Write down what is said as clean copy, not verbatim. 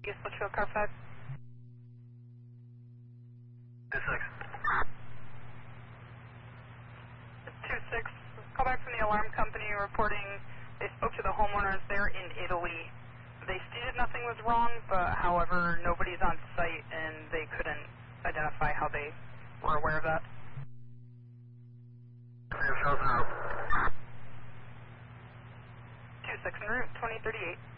East Litchfield, car 5. 2-6, call back from the alarm company reporting they spoke to the homeowners there in Italy. They stated nothing was wrong, but however, nobody's on site and they couldn't identify how they were aware of that. 2-6 en route, 2038.